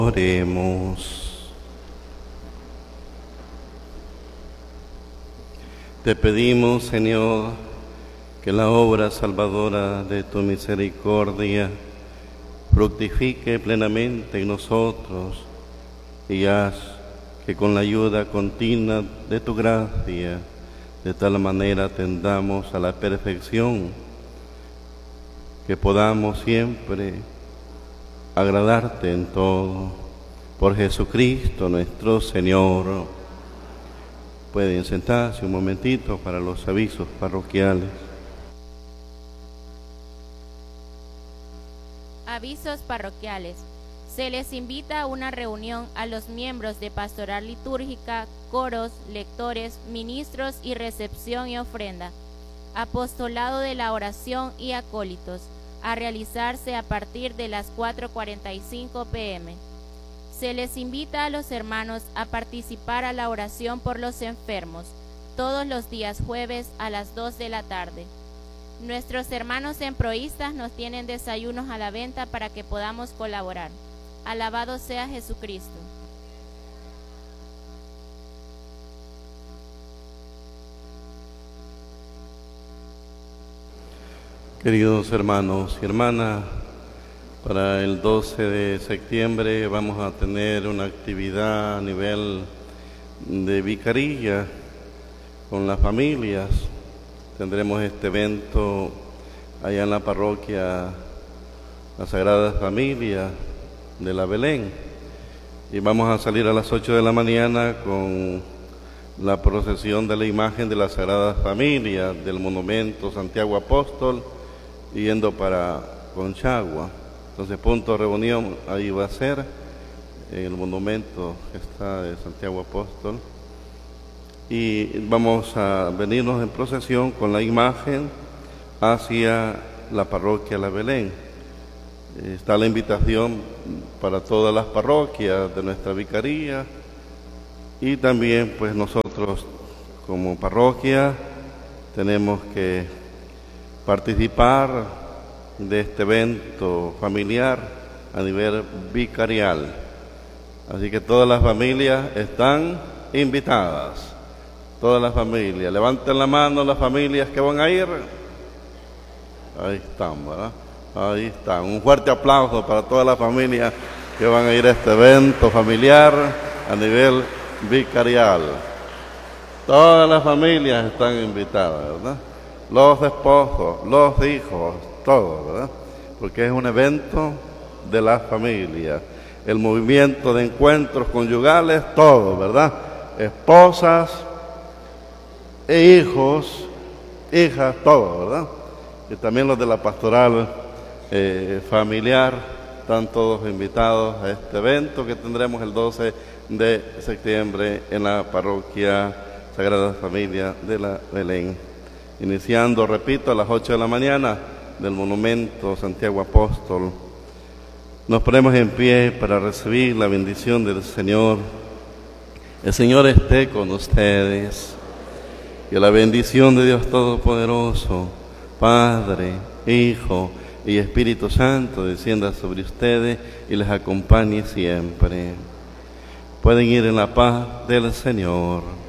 Oremos. Te pedimos, Señor, que la obra salvadora de tu misericordia fructifique plenamente en nosotros y haz que con la ayuda continua de tu gracia, de tal manera tendamos a la perfección, que podamos siempre agradarte en todo, por Jesucristo nuestro Señor. Pueden sentarse un momentito para los avisos parroquiales. Avisos parroquiales. Se les invita a una reunión a los miembros de Pastoral Litúrgica, coros, lectores, ministros y recepción y ofrenda, apostolado de la oración y acólitos, a realizarse a partir de las 4:45 p.m. Se les invita a los hermanos a participar a la oración por los enfermos, todos los días jueves a las 2 de la tarde. Nuestros hermanos emproístas nos tienen desayunos a la venta para que podamos colaborar. Alabado sea Jesucristo. Queridos hermanos y hermanas, para el 12 de septiembre vamos a tener una actividad a nivel de vicaría con las familias. Tendremos este evento allá en la parroquia La Sagrada Familia de la Belén, y vamos a salir a las 8 de la mañana con la procesión de la imagen de la Sagrada Familia del monumento Santiago Apóstol, yendo para Conchagua. Entonces, punto de reunión ahí va a ser el monumento que está de Santiago Apóstol, y vamos a venirnos en procesión con la imagen hacia la parroquia La Belén. Está la invitación para todas las parroquias de nuestra vicaría, y también pues nosotros como parroquia tenemos que participar de este evento familiar a nivel vicarial. Así que todas las familias están invitadas. Todas las familias. Levanten la mano las familias que van a ir. Ahí están, ¿verdad? Ahí están. Un fuerte aplauso para todas las familias que van a ir a este evento familiar a nivel vicarial. Todas las familias están invitadas, ¿verdad? Los esposos, los hijos, todos, ¿verdad? Porque es un evento de la familia. El movimiento de encuentros conyugales, todos, ¿verdad? Esposas e hijos, hijas, todos, ¿verdad? Y también los de la pastoral familiar, están todos invitados a este evento que tendremos el 12 de septiembre en la parroquia Sagrada Familia de la Belén. Iniciando, repito, a las 8 de la mañana del monumento Santiago Apóstol. Nos ponemos en pie para recibir la bendición del Señor. El Señor esté con ustedes. Que la bendición de Dios Todopoderoso, Padre, Hijo y Espíritu Santo descienda sobre ustedes y les acompañe siempre. Pueden ir en la paz del Señor.